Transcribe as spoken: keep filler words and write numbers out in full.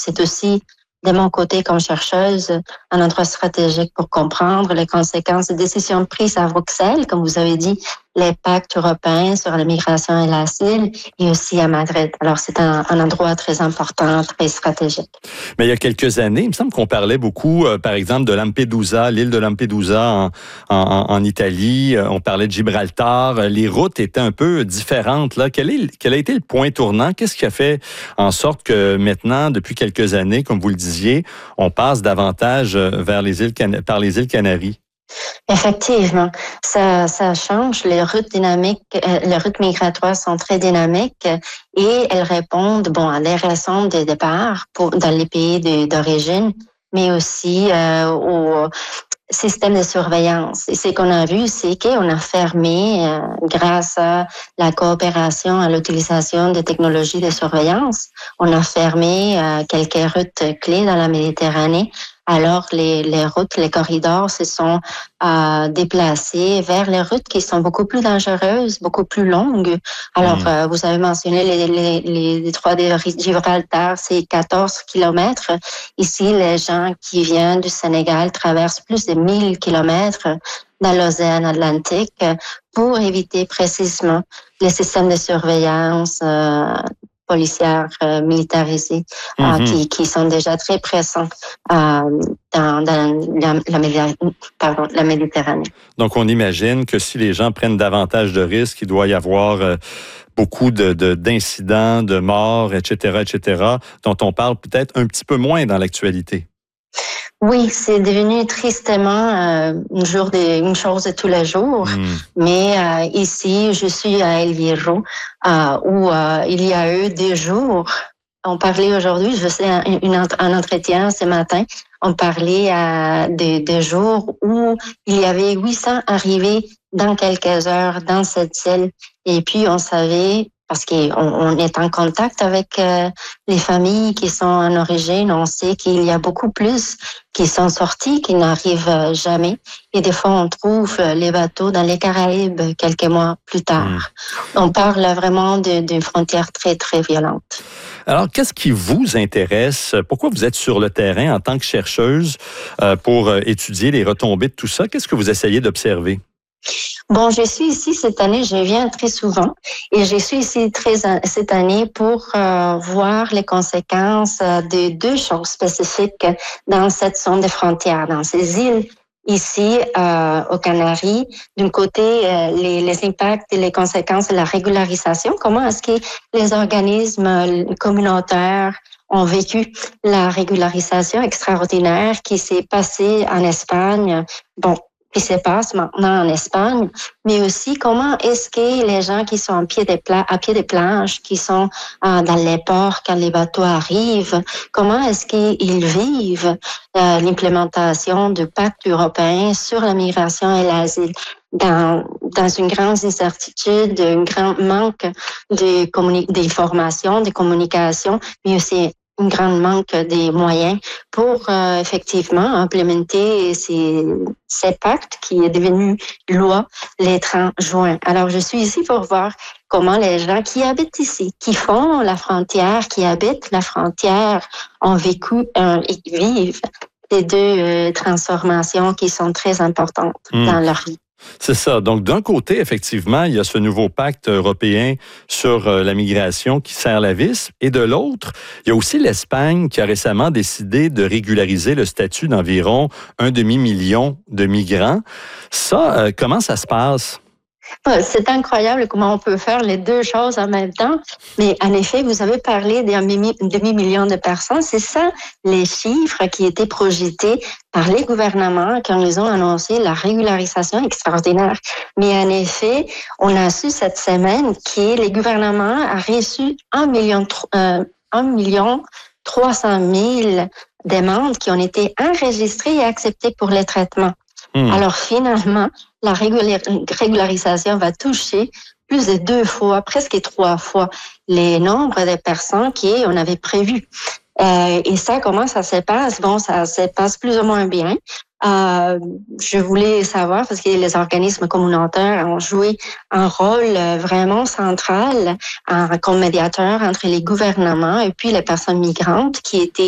c'est aussi, de mon côté comme chercheuse, un endroit stratégique pour comprendre les conséquences des décisions prises à Bruxelles, comme vous avez dit, les pactes européens sur la migration et l'asile, et aussi à Madrid. Alors, c'est un, un endroit très important, très stratégique. Mais il y a quelques années, il me semble qu'on parlait beaucoup, euh, par exemple, de Lampedusa, l'île de Lampedusa en, en, en Italie. On parlait de Gibraltar. Les routes étaient un peu différentes. Là. Quel, est, quel a été le point tournant? Qu'est-ce qui a fait en sorte que maintenant, depuis quelques années, comme vous le disiez, on passe davantage vers les îles, par les îles Canaries? Effectivement, ça, ça change. Les routes dynamiques, euh, les routes migratoires sont très dynamiques et elles répondent, bon, à des raisons de départ pour, dans les pays de, d'origine, mais aussi euh, au système de surveillance. Et ce qu'on a vu, c'est qu'on a fermé, euh, grâce à la coopération, à l'utilisation des technologies de surveillance, on a fermé euh, quelques routes clés dans la Méditerranée. Alors, les, les routes, les corridors se sont euh, déplacés vers les routes qui sont beaucoup plus dangereuses, beaucoup plus longues. Alors, mmh. euh, vous avez mentionné les, les, les détroits de Gibraltar, c'est quatorze kilomètres. Ici, les gens qui viennent du Sénégal traversent plus de mille kilomètres dans l'océan Atlantique pour éviter précisément les systèmes de surveillance euh, policières euh, militarisées mm-hmm. euh, qui, qui sont déjà très présents euh, dans, dans la, la, pardon, la Méditerranée. Donc, on imagine que si les gens prennent davantage de risques, il doit y avoir euh, beaucoup de, de, d'incidents, de morts, et cetera, et cetera, dont on parle peut-être un petit peu moins dans l'actualité. Oui, c'est devenu tristement euh, une, jour de, une chose de tous les jours. Mm. Mais euh, ici, je suis à El Hierro, euh, où euh, il y a eu des jours. On parlait aujourd'hui, je sais, un, une, un entretien ce matin, on parlait euh, des, des jours où il y avait huit cents arrivés dans quelques heures dans cette île. Et puis, on savait, parce qu'on on est en contact avec euh, les familles qui sont en origine, on sait qu'il y a beaucoup plus qui sont sortis, qui n'arrivent jamais. Et des fois, on trouve les bateaux dans les Caraïbes quelques mois plus tard. Mmh. On parle vraiment d'une frontière très, très violente. Alors, qu'est-ce qui vous intéresse? Pourquoi vous êtes sur le terrain en tant que chercheuse euh, pour euh, étudier les retombées de tout ça? Qu'est-ce que vous essayez d'observer? Bon, je suis ici cette année, je viens très souvent et je suis ici très cette année pour euh, voir les conséquences de deux choses spécifiques dans cette zone de frontières, dans ces îles ici euh, aux Canaries. D'un côté, euh, les, les impacts et les conséquences de la régularisation. Comment est-ce que les organismes communautaires ont vécu la régularisation extraordinaire qui s'est passée en Espagne? Bon, qui se passe maintenant en Espagne, mais aussi comment est-ce que les gens qui sont à pied des, pla- à pied des plages, qui sont euh, dans les ports quand les bateaux arrivent, comment est-ce qu'ils vivent euh, l'implémentation du pacte européen sur la migration et l'asile dans, dans une grande incertitude, un grand manque de communi- d'information, de communication, mais aussi un grand manque des moyens pour euh, effectivement implémenter ces, ces pactes qui est devenu loi le trente juin. Alors, je suis ici pour voir comment les gens qui habitent ici, qui font la frontière, qui habitent la frontière, ont vécu euh, et vivent ces deux euh, transformations qui sont très importantes mmh. dans leur vie. C'est ça. Donc, d'un côté, effectivement, il y a ce nouveau pacte européen sur euh, la migration qui serre la vis. Et de l'autre, il y a aussi l'Espagne qui a récemment décidé de régulariser le statut d'environ un demi-million de migrants. Ça, euh, comment ça se passe? C'est incroyable comment on peut faire les deux choses en même temps. Mais en effet, vous avez parlé d'un demi-million de personnes. C'est ça les chiffres qui étaient projetés par les gouvernements quand ils ont annoncé la régularisation extraordinaire. Mais en effet, on a su cette semaine que les gouvernements ont reçu un million, euh, un million trois cent mille demandes qui ont été enregistrées et acceptées pour les traitements. Mmh. Alors finalement, la régularisation va toucher plus de deux fois, presque trois fois les nombres de personnes qu'on avait prévues. Euh, et ça, comment ça se passe? Bon, ça se passe plus ou moins bien. Euh, je voulais savoir, parce que les organismes communautaires ont joué un rôle vraiment central euh, comme médiateur entre les gouvernements et puis les personnes migrantes qui étaient